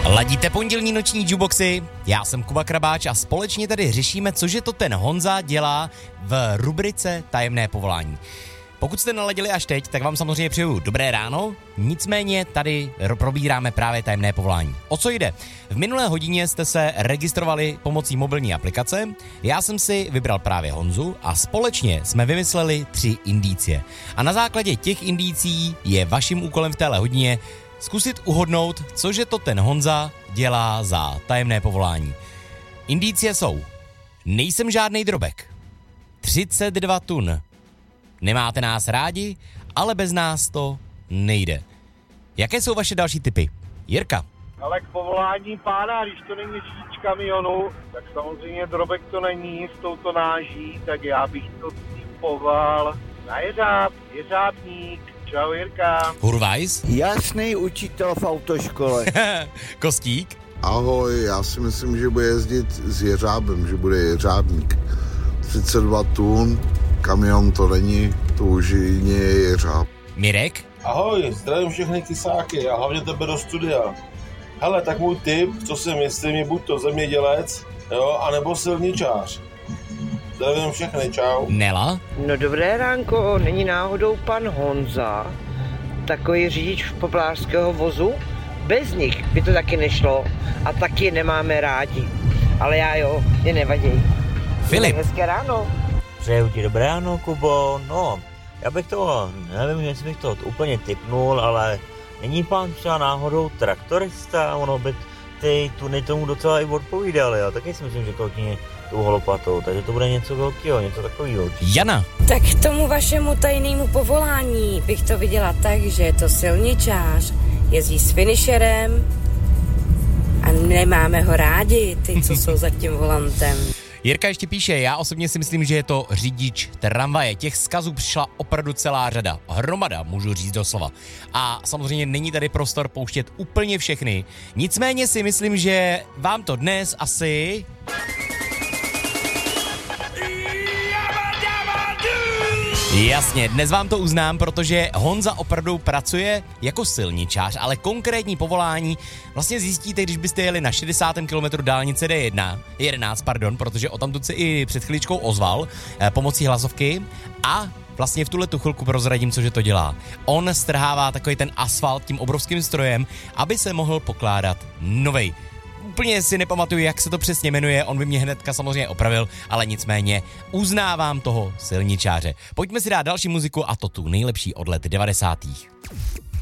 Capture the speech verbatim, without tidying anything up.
Ladíte pondělní noční jukeboxy, já jsem Kuba Krabáč a společně tady řešíme, cože to ten Honza dělá v rubrice Tajemné povolání. Pokud jste naladili až teď, tak vám samozřejmě přeju dobré ráno, nicméně tady probíráme právě tajemné povolání. O co jde? V minulé hodině jste se registrovali pomocí mobilní aplikace, já jsem si vybral právě Honzu a společně jsme vymysleli tři indicie. A na základě těch indicí je vaším úkolem v téhle hodině zkusit uhodnout, cože to ten Honza dělá za tajemné povolání. Indicie jsou: nejsem žádnej drobek, třicet dva tun, nemáte nás rádi, ale bez nás to nejde. Jaké jsou vaše další tipy? Jirka. Ale k povolání pána, když to není řidič kamionu, tak samozřejmě drobek to není s touto náží, tak já bych to typoval na jeřáb, jeřábník. Čau Jirka. Hurvajs. Jasný učitel v autoškole. Kostík. Ahoj, já si myslím, že bude jezdit s jeřábem, že bude jeřábník. třicet dva tun, kamion to není, to už jině je jeřáb. Mirek. Ahoj, zdravím všechny kysáky a hlavně tebe do studia. Hele, tak můj tip, co si myslím, je buď to zemědělec, jo, anebo silničář. Zdravím všechny, čau. Nela. No dobré ránko, není náhodou pan Honza takový řidič poplářského vozu? Bez nich by to taky nešlo a taky nemáme rádi. Ale já jo, mě nevadí. Filip. Hezké ráno. Přeju ti dobré ráno, Kubo. No, já bych to, nevím, jestli bych to úplně tipnul, ale není pán třeba náhodou traktorista? Ono by ty tuny tomu docela i odpovídaly. Já taky si myslím, že koukně tou holopatou, takže to bude něco velkého, něco takového. Jana. Tak k tomu vašemu tajnému povolání bych to viděla tak, že je to silničář, jezdí s finisherem a nemáme ho rádi, ty, co jsou za tím volantem. Jirka ještě píše, já osobně si myslím, že je to řidič tramvaje. Těch vzkazů přišla opravdu celá řada. Hromada, můžu říct doslova. A samozřejmě není tady prostor pouštět úplně všechny. Nicméně si myslím, že vám to dnes asi... Jasně, dnes vám to uznám, protože Honza opravdu pracuje jako silničář, ale konkrétní povolání vlastně zjistíte, když byste jeli na šedesátém kilometru dálnice D jedna, jedenáct, pardon, protože o tamtud se i před chvíličkou ozval eh, pomocí hlasovky a vlastně v tuhle tu chvilku prozradím, cože to dělá. On strhává takový ten asfalt tím obrovským strojem, aby se mohl pokládat novej. Úplně si nepamatuju, jak se to přesně jmenuje, on by mě hnedka samozřejmě opravil, ale nicméně uznávám toho silničáře. Pojďme si dát další muziku a to tu nejlepší od let devadesátých.